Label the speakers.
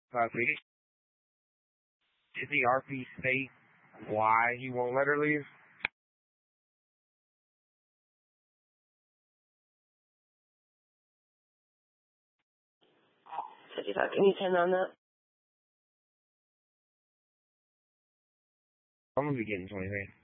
Speaker 1: Please. Did the RP state why he won't let her leave?
Speaker 2: Can you turn on that?
Speaker 1: I'm gonna be getting 23.